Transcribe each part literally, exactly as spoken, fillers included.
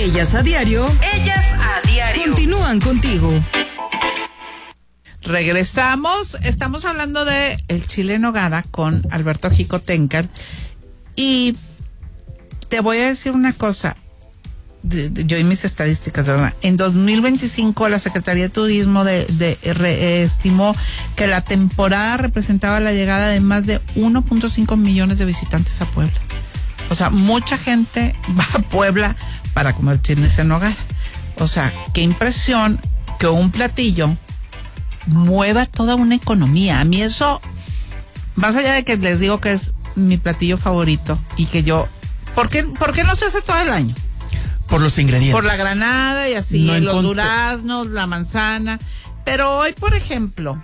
Ellas a diario. Ellas a diario. Continúan contigo. Regresamos. Estamos hablando de el chile en nogada con Alberto Jicotencal. Y te voy a decir una cosa. De, de, yo y mis estadísticas, ¿verdad? En dos mil veinticinco la Secretaría de Turismo de, de, re, estimó que la temporada representaba la llegada de más de uno punto cinco millones de visitantes a Puebla. O sea, mucha gente va a Puebla para comer chiles en nogada. O sea, qué impresión que un platillo mueva toda una economía. A mí eso, más allá de que les digo que es mi platillo favorito y que yo, ¿por qué, por qué no se hace todo el año? Por los ingredientes. Por la granada y así, no los encont- duraznos, la manzana. Pero hoy, por ejemplo,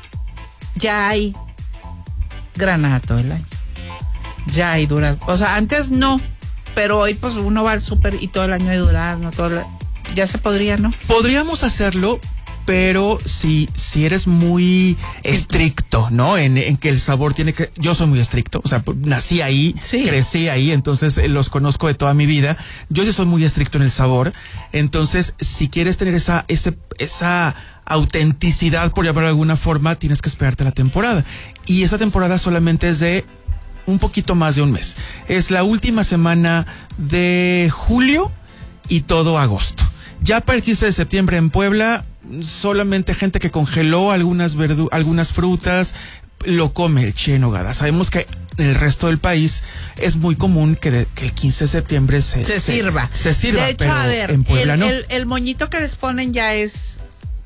ya hay granada todo el año. Ya hay durazno. O sea, antes no, pero hoy pues uno va al súper y todo el año hay durazno, todo el... ya se podría, ¿no? Podríamos hacerlo, pero si, si eres muy estricto, ¿no? En, en que el sabor tiene que... Yo soy muy estricto, o sea, nací ahí, sí. crecí ahí, entonces eh, los conozco de toda mi vida. Yo sí soy muy estricto en el sabor, entonces si quieres tener esa, ese, esa autenticidad, por llamarlo de alguna forma, tienes que esperarte la temporada. Y esa temporada solamente es de un poquito más de un mes. Es la última semana de julio y todo agosto. Ya para el quince de septiembre en Puebla, solamente gente que congeló algunas verdu- algunas frutas lo come el chile en nogada. Sabemos que en el resto del país es muy común que, de, que el quince de septiembre se, se, se sirva. Se sirva, de hecho, pero a ver, en Puebla el, no. El, el moñito que les ponen ya es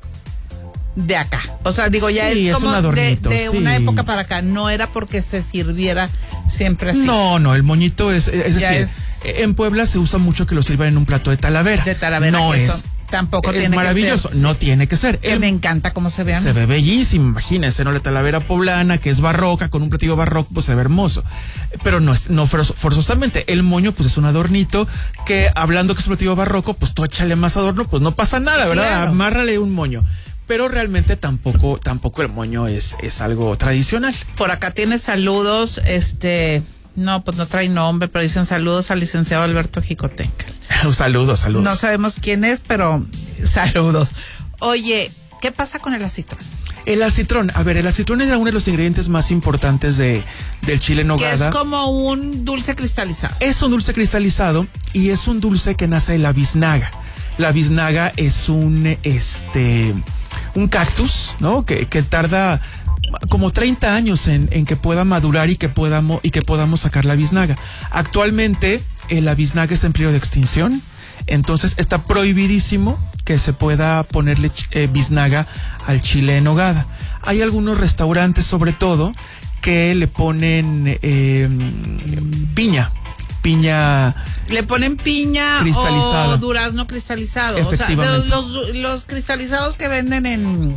de acá. O sea, digo, ya sí, es es como un adornito, de, de sí. una época para acá. No era porque se sirviera siempre así. No, no, el moñito es, es Ya decir, es- en Puebla se usa mucho que lo sirvan en un plato de talavera. De talavera, no que es. eso tampoco es tiene maravilloso, que ser. no tiene que ser. Que El- me encanta cómo se vean. Se ve bellísimo, imagínense, ¿no? La talavera poblana, que es barroca, con un platillo barroco, pues se ve hermoso. Pero no es, no forzo- forzosamente. El moño, pues es un adornito, que hablando que es un platillo barroco, pues tú échale más adorno, pues no pasa nada, ¿verdad? Claro. Amárrale un moño. Pero realmente tampoco, tampoco el moño es, es algo tradicional. Por acá tiene saludos, este, no, pues no trae nombre, pero dicen saludos al licenciado Alberto Jicotencal. Saludos, saludos. No sabemos quién es, pero saludos. Oye, ¿qué pasa con el acitrón? El acitrón, a ver, el acitrón es uno de los ingredientes más importantes de, del chile en Que nogada. es como un dulce cristalizado. Es un dulce cristalizado y es un dulce que nace de la biznaga. La biznaga es un, este, un cactus, ¿no? Que, que tarda como treinta años en, en que pueda madurar y que podamos, y que podamos sacar la biznaga. Actualmente, eh, la biznaga está en peligro de extinción, entonces está prohibidísimo que se pueda ponerle eh, biznaga al chile en nogada. Hay algunos restaurantes, sobre todo, que le ponen eh, piña. Piña Le ponen piña cristalizada. o durazno cristalizado. Efectivamente. O sea, los, los cristalizados que venden en,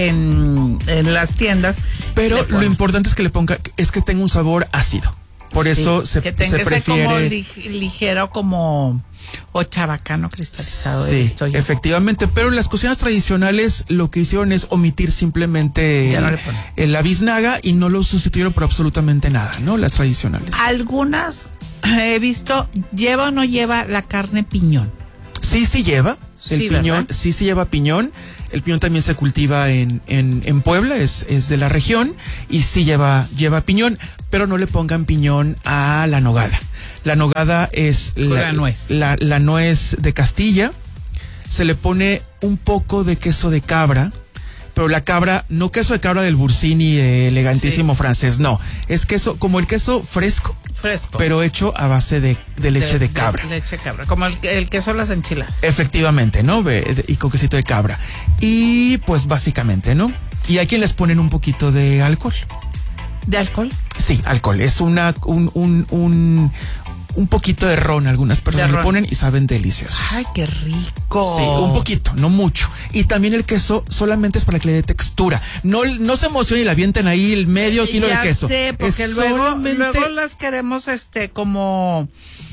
en, en las tiendas. Pero le lo ponen. importante es que le ponga, es que tenga un sabor ácido. Por Sí, eso se, que tenga se ese prefiere. como lig- ligero como o chabacano cristalizado. he Sí, visto yo. efectivamente, pero en las cocinas tradicionales lo que hicieron es omitir simplemente Ya no el- le ponen. el- la biznaga y no lo sustituyeron por absolutamente nada, ¿no? Las tradicionales. Algunas he visto, ¿lleva o no lleva la carne piñón? Sí, sí lleva. El Sí, piñón, ¿verdad? sí, sí lleva piñón. El piñón también se cultiva en, en, en Puebla, es, es de la región, y sí lleva, lleva piñón, pero no le pongan piñón a la nogada. La nogada es La nuez. La, la nuez de Castilla. Se le pone un poco de queso de cabra, pero la cabra, no queso de cabra del Bursini eh, elegantísimo Sí. francés, no. Es queso, como el queso fresco, Fresco. pero hecho a base de, de leche de, cabra. leche de cabra, como el, el queso de las enchiladas. Efectivamente, ¿no? Ve- de- Y con quesito de cabra. Y pues básicamente, ¿no? Y hay quien les ponen un poquito de alcohol. ¿De alcohol? Sí, alcohol. Es una, un, un, un, un poquito de ron. Algunas personas De le ron. ponen y saben deliciosos. Ay, qué rico. Sí, un poquito, no mucho. Y también el queso solamente es para que le dé textura. No, no se emocionen y la avienten ahí el medio kilo ya de queso. sé, porque Es luego, solamente- luego las queremos este como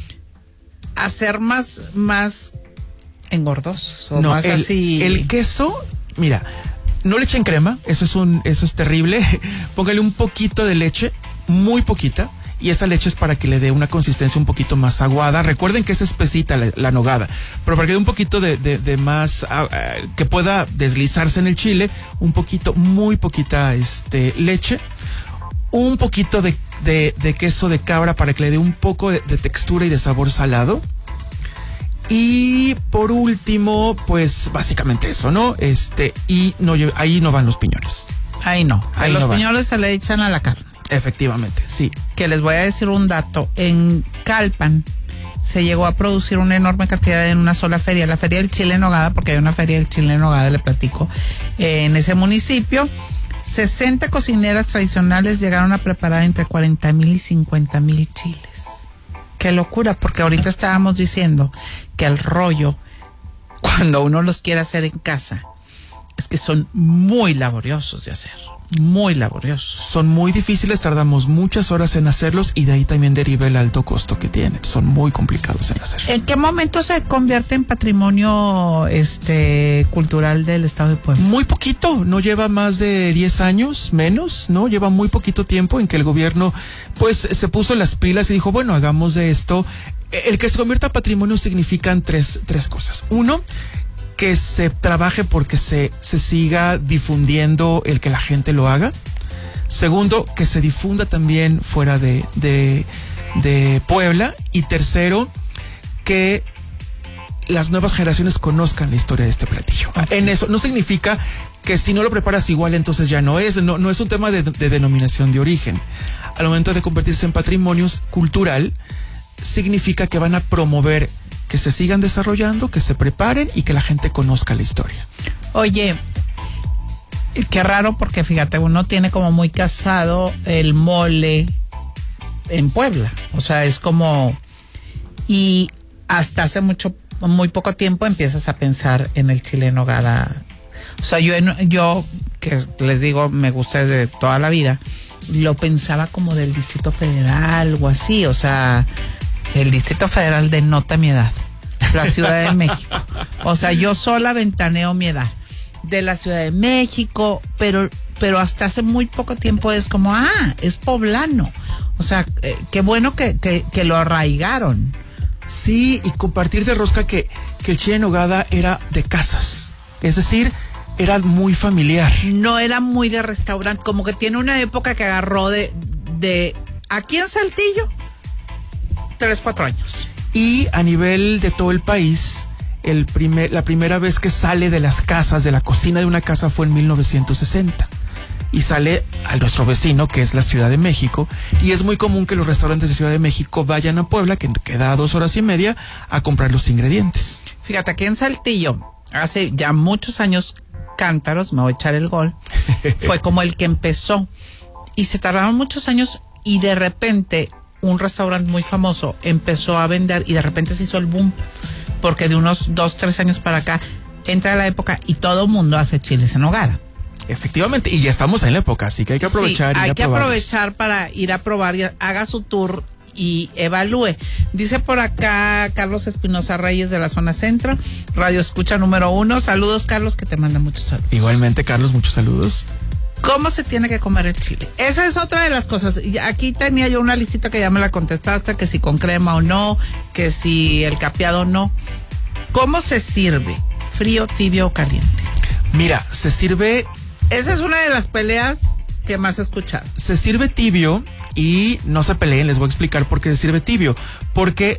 hacer más, más engordosos o No, más el, así. el queso, mira, no le echen crema, eso es un, eso es terrible. Póngale un poquito de leche, muy poquita, y esa leche es para que le dé una consistencia un poquito más aguada. Recuerden que es espesita la, la nogada, pero para que dé un poquito de, de, de más, uh, uh, que pueda deslizarse en el chile, un poquito, muy poquita este, leche, un poquito de, de, de queso de cabra para que le dé un poco de, de textura y de sabor salado. Y por último, pues básicamente eso, ¿no? Este, y no ahí no van los piñones. Ahí no. Ahí los no piñones se le echan a la carne. Efectivamente, sí. Que les voy a decir un dato. En Calpan se llegó a producir una enorme cantidad en una sola feria, la feria del chile en nogada, porque hay una feria del chile en nogada, le platico, eh, en ese municipio. sesenta cocineras tradicionales llegaron a preparar entre cuarenta mil y cincuenta mil chiles. Qué locura, porque ahorita estábamos diciendo que el rollo, cuando uno los quiere hacer en casa, es que son muy laboriosos de hacer, muy laboriosos. Son muy difíciles, tardamos muchas horas en hacerlos y de ahí también deriva el alto costo que tienen. Son muy complicados en hacer. ¿En qué momento se convierte en patrimonio este cultural del Estado de Puebla? Muy poquito, no lleva más de diez años, menos, ¿no? Lleva muy poquito tiempo en que el gobierno pues se puso las pilas y dijo, bueno, hagamos de esto. El que se convierta en patrimonio significan tres, tres cosas. Uno, que se trabaje porque se, se siga difundiendo el que la gente lo haga. Segundo, que se difunda también fuera de, de, de Puebla. Y tercero, que las nuevas generaciones conozcan la historia de este platillo. Okay. En eso no significa que si no lo preparas igual entonces ya no es, no, no es un tema de, de denominación de origen. Al momento de convertirse en patrimonio cultural, significa que van a promover que se sigan desarrollando, que se preparen y que la gente conozca la historia. Oye, qué raro porque fíjate, uno tiene como muy casado el mole en Puebla. O sea, es como... Y hasta hace mucho, muy poco tiempo empiezas a pensar en el chile en nogada. O sea, yo, yo que les digo, me gusta desde toda la vida, lo pensaba como del Distrito Federal o así. O sea... El Distrito Federal denota mi edad. La Ciudad de México. O sea, yo sola ventaneo mi edad. De la Ciudad de México, pero, pero hasta hace muy poco tiempo es como, ah, es poblano. O sea, eh, qué bueno que, que, que lo arraigaron. Sí, y compartir de rosca que, que el chile en nogada era de casas. Es decir, era muy familiar. No era muy de restaurante. Como que tiene una época que agarró de, de aquí en Saltillo. Tres, cuatro años. Y a nivel de todo el país, el primer, la primera vez que sale de las casas, de la cocina de una casa, fue en mil novecientos sesenta. Y sale a nuestro vecino, que es la Ciudad de México. Y es muy común que los restaurantes de Ciudad de México vayan a Puebla, que queda a dos horas y media, a comprar los ingredientes. Fíjate, aquí en Saltillo, hace ya muchos años, Cántaros, me voy a echar el gol, fue como el que empezó. Y se tardaron muchos años y de repente... un restaurante muy famoso empezó a vender y de repente se hizo el boom, porque de unos dos, tres años para acá entra la época y todo el mundo hace chiles en nogada. Efectivamente, y ya estamos en la época, así que hay que aprovechar. Sí, y hay ir a que probarlos. aprovechar para ir a probar y haga su tour y evalúe. Dice por acá Carlos Espinosa Reyes de la zona centro, Radio Escucha número uno. Saludos, Carlos, que te manda muchos saludos. Igualmente, Carlos, muchos saludos. ¿Cómo se tiene que comer el chile? Esa es otra de las cosas. Aquí tenía yo una listita que ya me la contestaste, que si con crema o no, que si el capeado o no. ¿Cómo se sirve? ¿Frío, tibio o caliente? Mira, se sirve... Esa es una de las peleas que más he escuchado. Se sirve tibio y no se peleen, les voy a explicar por qué se sirve tibio. Porque